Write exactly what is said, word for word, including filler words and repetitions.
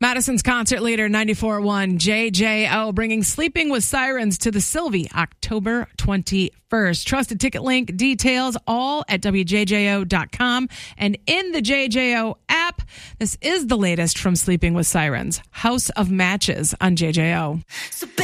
Madison's concert leader, ninety-four point one J J O, bringing Sleeping with Sirens to the Sylvie October twenty-first. Trusted ticket link details all at W J J O dot com and in the J J O app. This is the latest from Sleeping with Sirens, House of Matches on J J O. So